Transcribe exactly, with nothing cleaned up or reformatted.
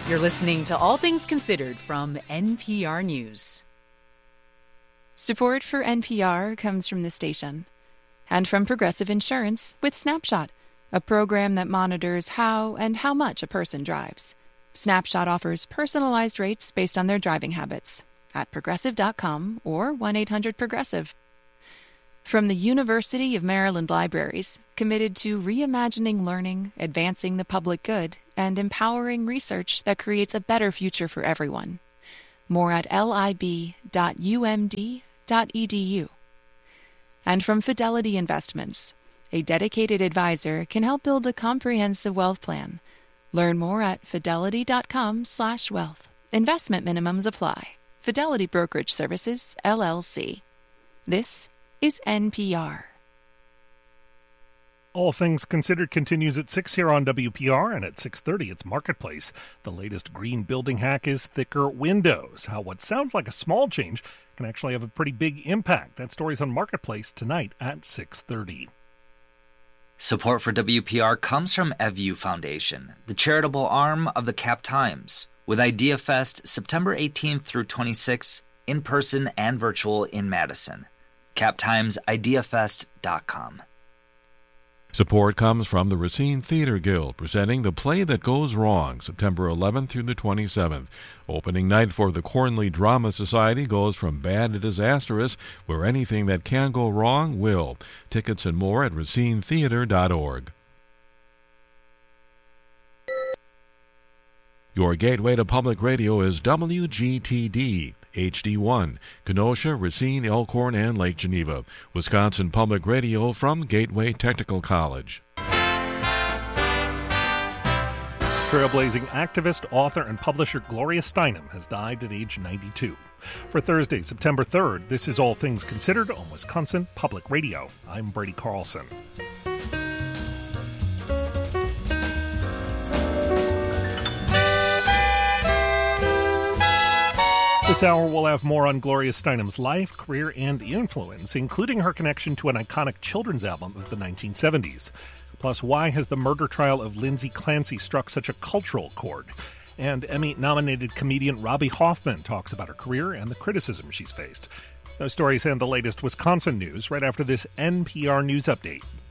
You're listening to All Things Considered from N P R News. Support for N P R comes from the station and from Progressive Insurance with Snapshot, a program that monitors how and how much a person drives. Snapshot offers personalized rates based on their driving habits at progressive dot com or one eight hundred progressive. From the University of Maryland Libraries, committed to reimagining learning, advancing the public good, and empowering research that creates a better future for everyone. More at lib dot u m d dot e d u. And from Fidelity Investments, a dedicated advisor can help build a comprehensive wealth plan. Learn more at fidelity dot com slash wealth. Investment minimums apply. Fidelity Brokerage Services, L L C. This is N P R. All Things Considered continues at six here on W P R, and at six thirty it's Marketplace. The latest green building hack is thicker windows. How what sounds like a small change can actually have a pretty big impact. That story's on Marketplace tonight at six thirty. Support for W P R comes from EVU Foundation, the charitable arm of the Cap Times, with IdeaFest September eighteenth through twenty-sixth, in person and virtual in Madison. cap times idea fest dot com. Support comes from the Racine Theater Guild, presenting The Play That Goes Wrong, September eleventh through the twenty-seventh. Opening night for the Cornley Drama Society goes from bad to disastrous, where anything that can go wrong will. Tickets and more at racine theater dot org. Your gateway to public radio is W G T D. H D one, Kenosha, Racine, Elkhorn, and Lake Geneva. Wisconsin Public Radio from Gateway Technical College. Trailblazing activist, author, and publisher Gloria Steinem has died at age ninety-two. For Thursday, September third, this is All Things Considered on Wisconsin Public Radio. I'm Brady Carlson. This hour we'll have more on Gloria Steinem's life, career, and influence, including her connection to an iconic children's album of the nineteen seventies. Plus, why has the murder trial of Lindsay Clancy struck such a cultural chord? And Emmy-nominated comedian Robbie Hoffman talks about her career and the criticism she's faced. Those stories and the latest Wisconsin news right after this N P R News Update.